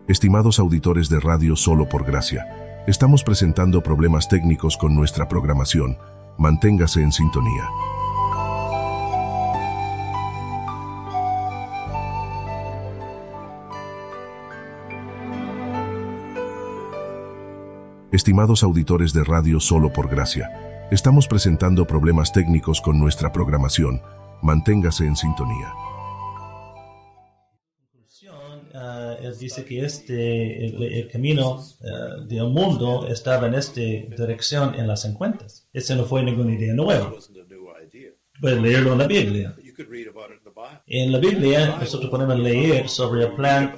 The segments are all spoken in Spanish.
Estimados auditores de Radio Solo por Gracia, estamos presentando problemas técnicos con nuestra programación. Manténgase en sintonía. Estimados auditores de Radio Solo por Gracia, estamos presentando problemas técnicos con nuestra programación. Manténgase en sintonía. Él dice que el camino del mundo estaba en esta dirección en las 50. Esa no fue ninguna idea nueva. Puedes leerlo en la Biblia. En la Biblia nosotros podemos leer sobre el plan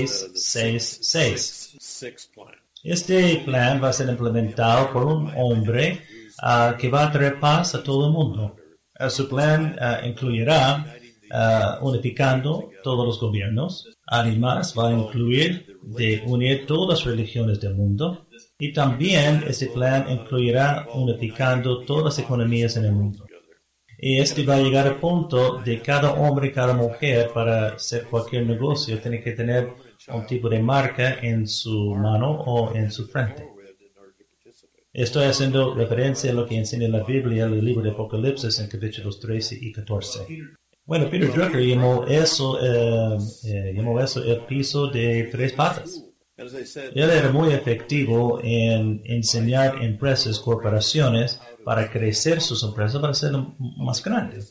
666. Este plan va a ser implementado por un hombre que va a traer paz a todo el mundo. Su plan incluirá unificando todos los gobiernos. Además, va a incluir de unir todas las religiones del mundo. Y también este plan incluirá unificando todas las economías en el mundo. Y este va a llegar al punto de cada hombre y cada mujer para hacer cualquier negocio tiene que tener un tipo de marca en su mano o en su frente. Estoy haciendo referencia a lo que enseña la Biblia, el libro de Apocalipsis en capítulos 13 y 14. Bueno, Peter Drucker llamó eso el piso de 3 patas. Él era muy efectivo en enseñar empresas, corporaciones, para crecer sus empresas, para ser más grandes.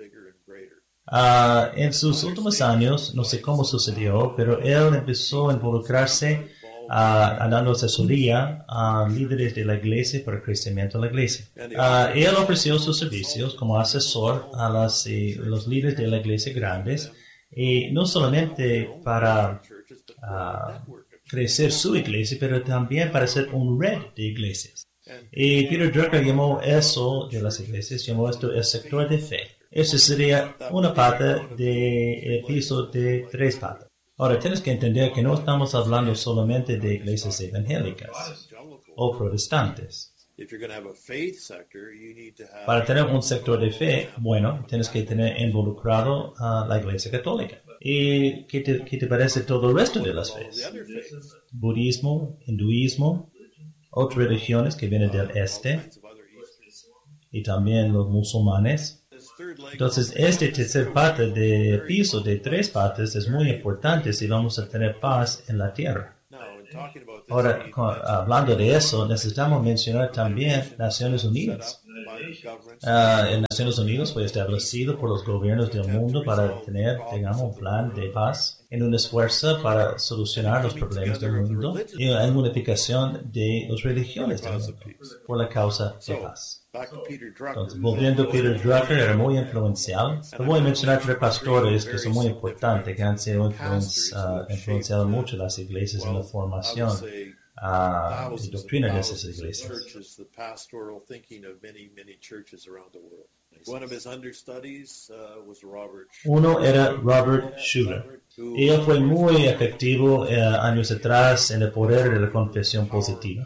En sus últimos años, no sé cómo sucedió, pero él empezó a involucrarse dando asesoría a líderes de la iglesia para el crecimiento de la iglesia. Él ofreció sus servicios como asesor a los líderes de la iglesia grandes, y no solamente para crecer su iglesia, pero también para ser un red de iglesias. Y Peter Drucker llamó eso de las iglesias, llamó esto el sector de fe. Eso sería una pata del piso de 3 patas. Ahora, tienes que entender que no estamos hablando solamente de iglesias evangélicas o protestantes. Para tener un sector de fe, bueno, tienes que tener involucrado a la iglesia católica. ¿Y qué te parece todo el resto de las fees? Budismo, hinduismo, otras religiones que vienen del este, y también los musulmanes. Entonces, este tercer parte de piso de 3 patas es muy importante si vamos a tener paz en la tierra. Ahora, hablando de eso, necesitamos mencionar también Naciones Unidas. Naciones Unidas fue establecido por los gobiernos del mundo para tener, digamos, un plan de paz en un esfuerzo para solucionar los problemas del mundo y en unificación de las religiones del mundo por la causa de paz. Entonces, volviendo a Peter Drucker, era muy influencial. Voy a mencionar 3 pastores que son muy importantes, que han sido influenciado mucho las iglesias en la formación y doctrina de esas iglesias. Uno era Robert Schuller. Y él fue muy efectivo años atrás en el poder de la confesión positiva.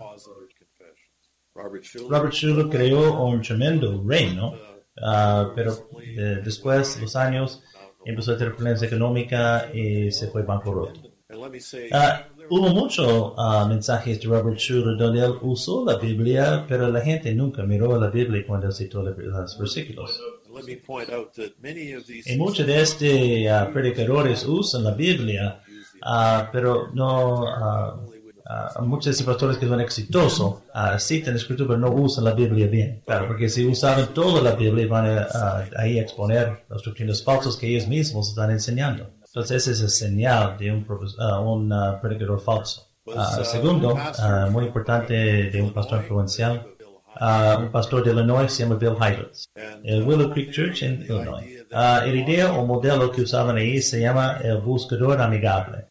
Robert Schuller creó un tremendo reino, pero después de los años empezó a tener problemas económicos y se fue bancarrota. Hubo muchos mensajes de Robert Schuller donde él usó la Biblia, pero la gente nunca miró la Biblia cuando él citó los versículos. Y muchos de estos predicadores usan la Biblia, pero no... muchos de estos pastores que son exitosos citan la escritura pero no usan la Biblia bien. Claro, porque si usaban toda la Biblia van a ahí exponer las doctrinas falsas que ellos mismos están enseñando. Entonces ese es el señal de un predicador falso. Segundo, muy importante de un pastor influencial, un pastor de Illinois se llama Bill Hybels, el Willow Creek Church en Illinois. El idea o modelo que usaban ahí se llama el buscador amigable.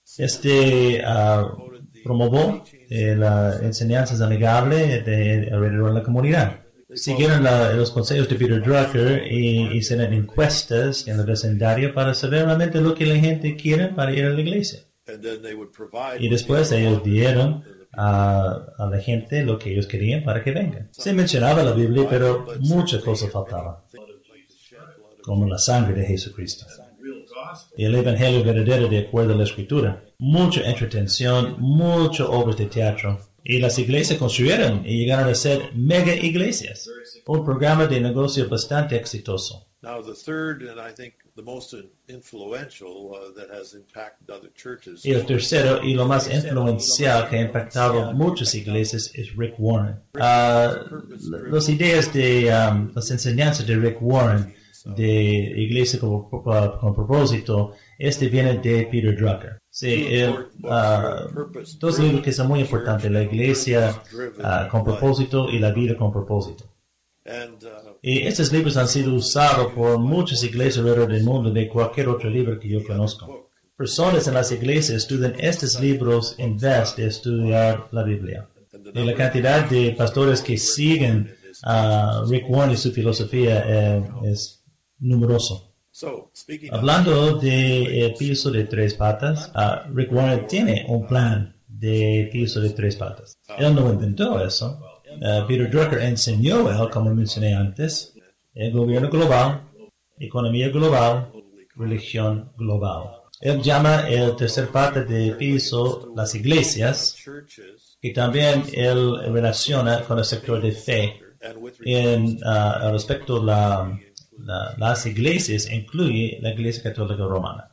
Promovió las enseñanzas amigables alrededor de la comunidad. Siguieron los consejos de Peter Drucker y hicieron encuestas en el vecindario para saber realmente lo que la gente quiere para ir a la iglesia. Y después ellos dieron a la gente lo que ellos querían para que vengan. Se mencionaba la Biblia, pero muchas cosas faltaban, como la sangre de Jesucristo. el Evangelio verdadero de acuerdo a la Escritura. Mucha entretención, muchas obras de teatro. Y las iglesias construyeron y llegaron a ser mega iglesias. Un programa de negocio bastante exitoso. Now, the third, and I think the most influential that has impacted other churches. Y el tercero y lo más influencial que ha impactado muchas iglesias es Rick Warren. Las ideas de las enseñanzas de Rick Warren de Iglesia con propósito, viene de Peter Drucker. Sí, dos libros que son muy importantes, la Iglesia con propósito y la vida con propósito. Y estos libros han sido usados por muchas iglesias alrededor del mundo de cualquier otro libro que yo conozco. Personas en las iglesias estudian estos libros en vez de estudiar la Biblia. Y la cantidad de pastores que siguen a Rick Warren y su filosofía es numeroso. Hablando de piso de tres patas, Rick Warren tiene un plan de piso de tres patas. Él no inventó eso. Peter Drucker enseñó él, como mencioné antes, el gobierno global, economía global, religión global. Él llama el tercer parte de piso las iglesias, y también él relaciona con el sector de fe. Al respecto las iglesias, incluye la Iglesia Católica Romana.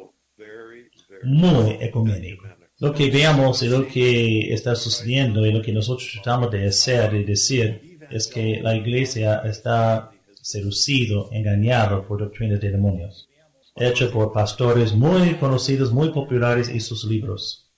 Muy ecuménico. Lo que veamos y lo que está sucediendo y lo que nosotros tratamos de hacer y decir es que la iglesia está seducido, engañado por doctrinas de demonios, hecho por pastores muy conocidos, muy populares y sus libros.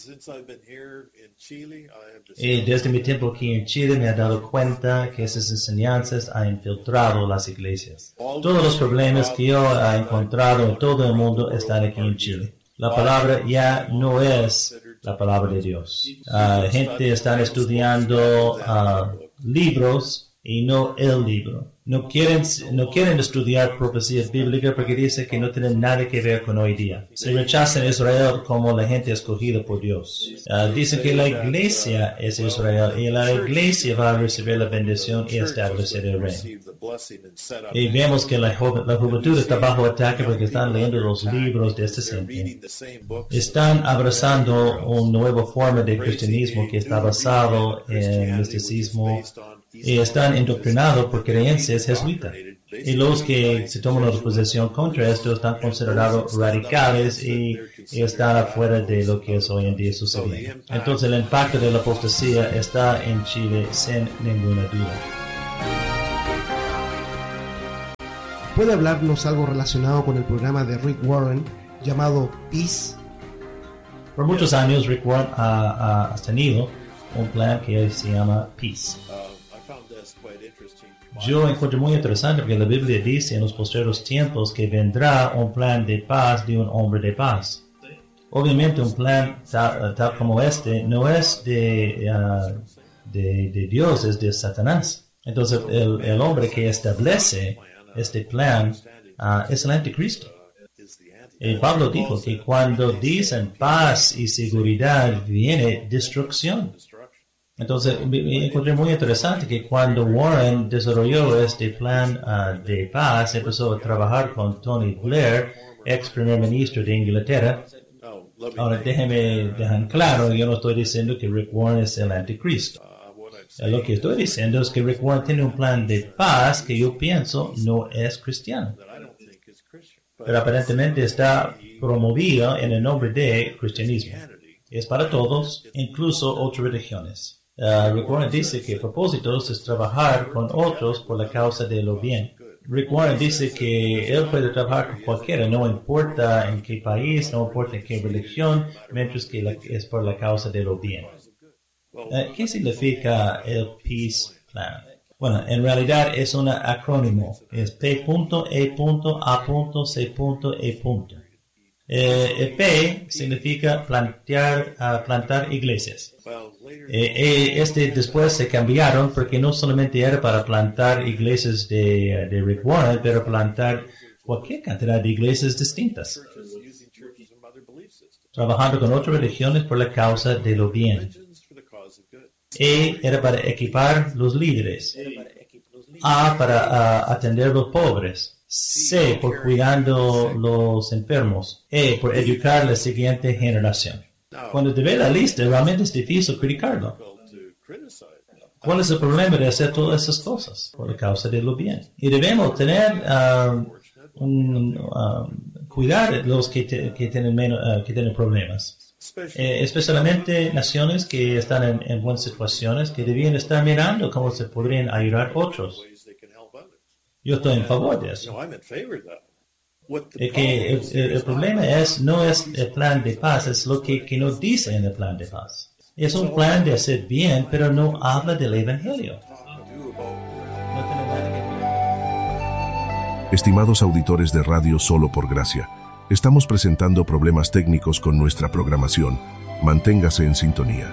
Y desde mi tiempo aquí en Chile me he dado cuenta que esas enseñanzas han infiltrado las iglesias. Todos los problemas que yo he encontrado en todo el mundo están aquí en Chile. La palabra ya no es la palabra de Dios. Gente está estudiando libros y no el libro. No quieren estudiar profecías bíblicas porque dicen que no tienen nada que ver con hoy día. Se rechazan a Israel como la gente escogida por Dios. Dicen que la iglesia es Israel y la iglesia va a recibir la bendición y establecer el reino. Y vemos que la juventud está bajo ataque porque están leyendo los libros de esta gente. Están abrazando una nueva forma de cristianismo que está basado en misticismo y están indoctrinados por creencias jesuitas. Y los que se toman una posición contra esto están considerados radicales y están afuera de lo que es hoy en día sucediendo. Entonces el impacto de la apostasía está en Chile sin ninguna duda. ¿Puede hablarnos algo relacionado con el programa de Rick Warren llamado Peace? Por muchos años Rick Warren ha tenido un plan que se llama Peace. Yo encuentro muy interesante porque la Biblia dice en los posteriores tiempos que vendrá un plan de paz de un hombre de paz. Obviamente un plan tal como este no es de Dios, es de Satanás. Entonces el hombre que establece este plan es el anticristo. Y Pablo dijo que cuando dicen paz y seguridad viene destrucción. Entonces, me encontré muy interesante que cuando Warren desarrolló este plan de paz, empezó a trabajar con Tony Blair, ex primer ministro de Inglaterra. Ahora, déjeme dejar claro, yo no estoy diciendo que Rick Warren es el anticristo. Lo que estoy diciendo es que Rick Warren tiene un plan de paz que yo pienso no es cristiano. Pero aparentemente está promovido en el nombre de cristianismo. Es para todos, incluso otras religiones. Rick Warren dice que el propósito es trabajar con otros por la causa de lo bien. Rick Warren dice que él puede trabajar con cualquiera, no importa en qué país, no importa en qué religión, mientras que es por la causa de lo bien. ¿Qué significa el Peace Plan? Bueno, en realidad es un acrónimo. Es P.E.A.C.E. P significa plantar iglesias. Después se cambiaron porque no solamente era para plantar iglesias de Rick Warren, pero plantar cualquier cantidad de iglesias distintas, trabajando con otras religiones por la causa de lo bien. E era para equipar los líderes. A para atender a los pobres. C, por cuidando los enfermos. E, por educar la siguiente generación. Cuando te ve la lista, realmente es difícil criticarlo. ¿Cuál es el problema de hacer todas esas cosas? Por la causa de lo bien. Y debemos tener cuidar de los que tienen problemas. Especialmente naciones que están en buenas situaciones, que debían estar mirando cómo se podrían ayudar otros. Yo estoy en favor de eso. El problema no es el plan de paz, es lo que no dice en el plan de paz. Es un plan de hacer bien, pero no habla del Evangelio. Estimados auditores de Radio Solo por Gracia, estamos presentando problemas técnicos con nuestra programación. Manténgase en sintonía.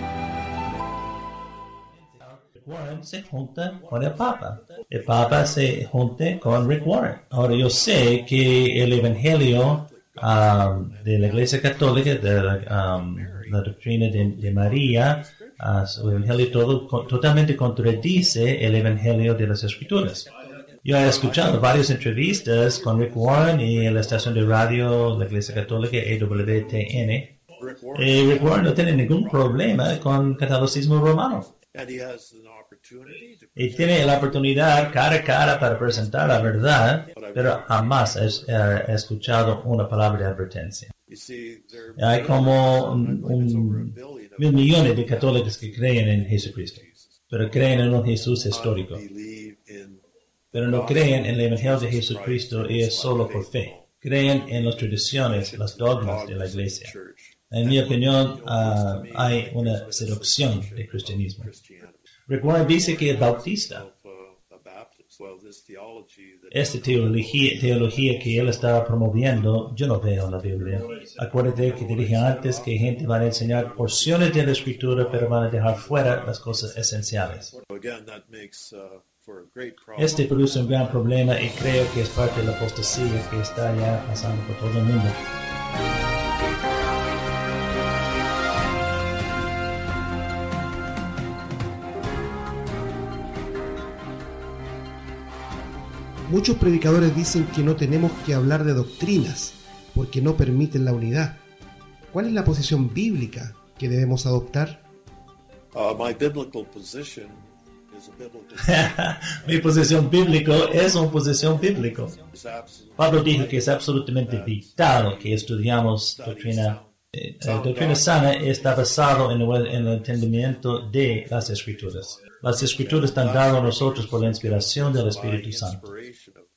Warren se junta con el Papa. El Papa se junta con Rick Warren. Ahora yo sé que el Evangelio de la Iglesia Católica, de la doctrina de María, el Evangelio totalmente contradice el Evangelio de las Escrituras. Yo he escuchado varias entrevistas con Rick Warren y en la estación de radio de la Iglesia Católica EWTN. Rick Warren no tiene ningún problema con el catolicismo romano. Y tiene la oportunidad cara a cara para presentar la verdad, pero jamás he escuchado una palabra de advertencia. Hay como 1,000 millones de católicos que creen en Jesucristo, pero creen en un Jesús histórico. Pero no creen en el Evangelio de Jesucristo y es solo por fe. Creen en las tradiciones, los dogmas de la Iglesia. En mi opinión, hay una seducción del cristianismo. Rick Warren dice que es bautista. Esta teología que él está promoviendo, yo no veo en la Biblia. Acuérdate que te dije antes que gente va a enseñar porciones de la Escritura, pero van a dejar fuera las cosas esenciales. Este produce un gran problema y creo que es parte de la apostasía que está ya pasando por todo el mundo. Muchos predicadores dicen que no tenemos que hablar de doctrinas porque no permiten la unidad. ¿Cuál es la posición bíblica que debemos adoptar? Mi posición bíblica es una posición bíblica. Pablo dijo que es absolutamente vital que estudiamos doctrina. Doctrina sana está basado en el entendimiento de las Escrituras. Las Escrituras están dadas a nosotros por la inspiración del Espíritu Santo.